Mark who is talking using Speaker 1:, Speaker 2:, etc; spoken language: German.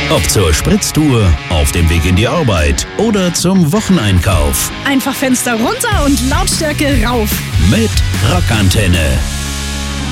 Speaker 1: Ob zur Spritztour, auf dem Weg in die Arbeit oder zum Wocheneinkauf.
Speaker 2: Einfach Fenster runter und Lautstärke rauf.
Speaker 1: Mit Rockantenne.